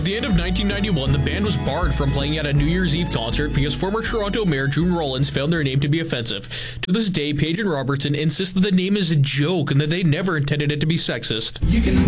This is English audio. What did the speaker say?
the end of 1991, the band was barred from playing at a New Year's Eve concert because former Toronto Mayor June Rollins found their name to be offensive. To this day, Page and Robertson insist that the name is a joke and that they never intended it to be sexist. You can